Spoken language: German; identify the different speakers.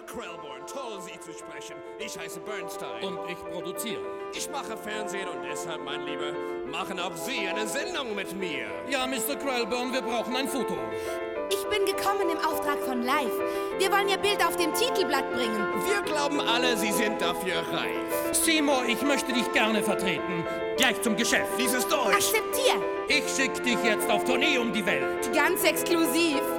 Speaker 1: Krellborn, toll, Sie zu sprechen. Ich heiße Bernstein.
Speaker 2: Und ich produziere.
Speaker 1: Ich mache Fernsehen und deshalb, mein Lieber, machen auch Sie eine Sendung mit mir.
Speaker 2: Ja, Mr. Krellborn, wir brauchen ein Foto.
Speaker 3: Ich bin gekommen im Auftrag von Live. Wir wollen Ihr Bild auf dem Titelblatt bringen.
Speaker 1: Wir glauben alle, Sie sind dafür reif.
Speaker 2: Seymour, ich möchte dich gerne vertreten. Gleich zum Geschäft.
Speaker 1: Dieses Deutsch.
Speaker 3: Akzeptier.
Speaker 2: Ich schicke dich jetzt auf Tournee um die Welt.
Speaker 3: Ganz exklusiv.